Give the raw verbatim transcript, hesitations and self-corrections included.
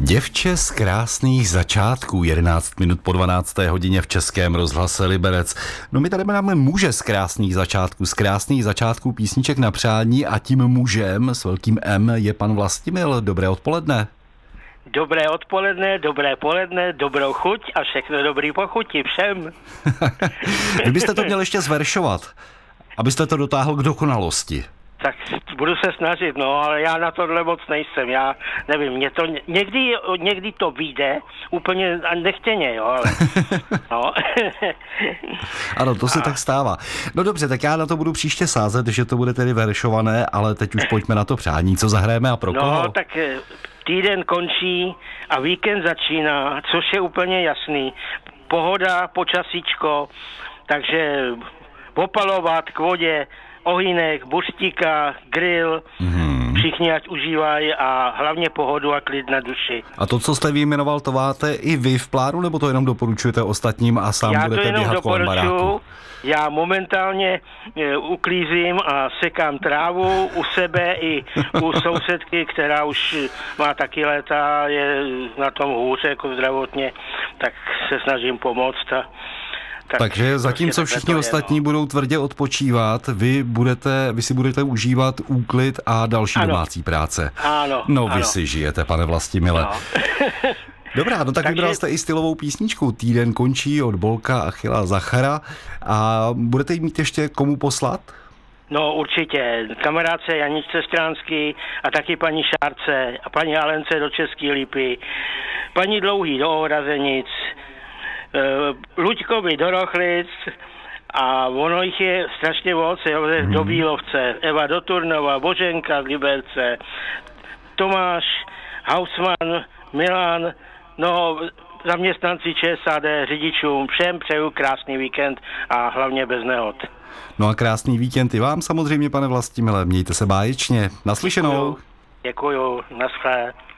Děvče z krásných začátků, jedenáct minut po dvanácté hodině v Českém rozhlase Liberec. No my tady máme muže z krásných začátků, z krásných začátků písniček na přání a tím mužem s velkým M je pan Vlastimil. Dobré odpoledne. Dobré odpoledne, dobré poledne, dobrou chuť a všechno dobrý pochutí všem. Vy byste to měl ještě zveršovat, abyste to dotáhl k dokonalosti. Tak budu se snažit, no, ale já na tohle moc nejsem, já nevím, mě to, někdy, někdy to vyjde, úplně nechtěně, jo, ale, no. Ano, to se A... tak stává. No dobře, tak já na to budu příště sázet, že to bude tedy veršované, ale teď už pojďme na to přání, co zahrajeme a pro koho? No, tak týden končí a víkend začíná, což je úplně jasný. Pohoda, počasíčko, takže opalovat k vodě, ohýnek, buřtíka, grill, mm. všichni ať užívají a hlavně pohodu a klid na duši. A to, co jste vyjmenoval, to máte i vy v plánu, nebo to jenom doporučujete ostatním a sám já budete běhat kolem baráku? Já momentálně e, uklízím a sekám trávu u sebe i u sousedky, která už má taky léta, je na tom hůř jako zdravotně, tak se snažím pomoct a Tak, Takže zatímco všichni ostatní no. budou tvrdě odpočívat, vy, budete, vy si budete užívat úklid a další ano. domácí práce. Ano. No ano. Vy si žijete, pane Vlastimile. No. Dobrá, no tak Takže... vybral jste i stylovou písničku. Týden končí od Bolka Achilla Zachara a budete jí mít ještě komu poslat? No určitě. Kamarádce Janičce Stránský a taky paní Šárce a paní Alence do České Lípy, paní Dlouhý do Ohrazenic, Uh, Luďkovi do Rochlic a ono jich je strašně moc, hmm. do Bílovce, Eva do Turnova, Boženka z Liberce, Tomáš, Hausmann, Milan, no zaměstnanci ČSAD, řidičům, všem přeju krásný víkend a hlavně bez nehod. No a krásný víkend i vám samozřejmě, pane Vlastimile, mějte se báječně. Naslyšenou. Děkuju, Děkuju. Naschle.